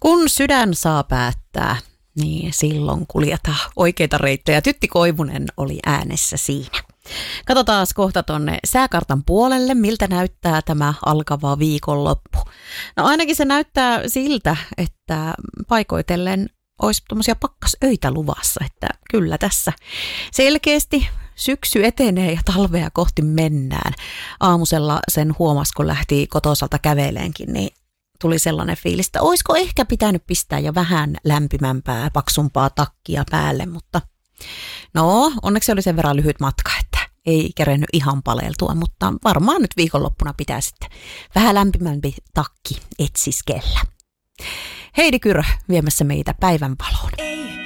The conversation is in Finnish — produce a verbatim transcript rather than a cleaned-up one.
Kun sydän saa päättää, niin silloin kuljetaan oikeita reittejä. Tytti Koivunen oli äänessä siinä. Katsotaan kohta tuonne sääkartan puolelle, miltä näyttää tämä alkava viikonloppu. No ainakin se näyttää siltä, että paikoitellen olisi tuommoisia pakkasöitä luvassa, että kyllä tässä selkeästi syksy etenee ja talvea kohti mennään. Aamusella sen huomasi, kun lähti kotosalta käveleenkin, niin tuli sellainen fiilis, että olisiko ehkä pitänyt pistää jo vähän lämpimämpää, paksumpaa takkia päälle, mutta no onneksi oli sen verran lyhyt matka, että ei kerennyt ihan paleltua, mutta varmaan nyt viikonloppuna pitää sitten vähän lämpimämpi takki etsiskellä. Heidi Kyrö viemässä meitä päivänvaloon.